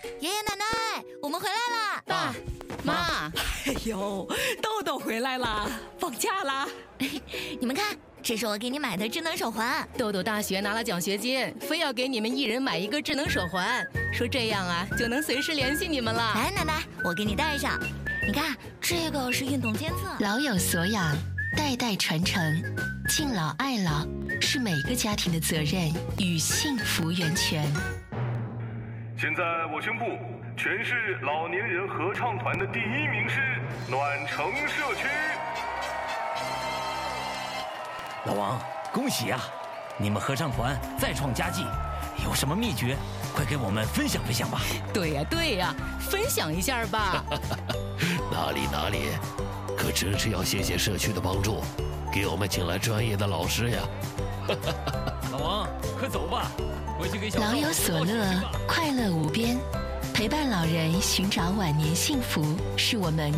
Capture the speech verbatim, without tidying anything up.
爷爷奶奶，我们回来啦！ 爸妈， 哎呦，豆豆回来啦，放假啦！ 你们看，这是我给你买的智能手环。 豆豆大学拿了奖学金，非要给你们一人买一个智能手环，说这样啊就能随时联系你们了。 来，奶奶，我给你戴上。你看，这个是运动监测， 老有所养，代代传承，敬老爱老是每个家庭的责任与幸福源泉。 现在我宣布，全市老年人合唱团的第一名是暖城社区。 老王，恭喜啊！你们合唱团再创佳绩，有什么秘诀？快给我们分享分享吧。 对呀对呀，分享一下吧。 哪里哪里，可真是要谢谢社区的帮助，给我们请来专业的老师呀。 老王，快走吧，回去给小老有所乐，快乐无边，陪伴老人寻找晚年幸福，是我们